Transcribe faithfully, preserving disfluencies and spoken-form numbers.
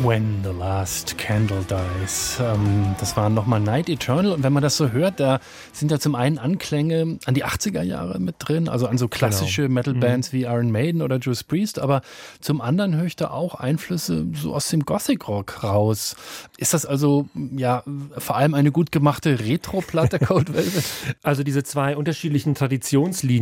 When the Last Candle Dies. Ähm, das war nochmal Night Eternal. Und wenn man das so hört, da sind ja zum einen Anklänge an die achtziger Jahre mit drin, also an so klassische genau. Metal-Bands mhm. wie Iron Maiden oder Judas Priest. Aber zum anderen höre ich da auch Einflüsse so aus dem Gothic-Rock raus. Ist das also ja vor allem eine gut gemachte Retro-Platte, Cold Velvet? Also diese zwei unterschiedlichen Traditionslinien,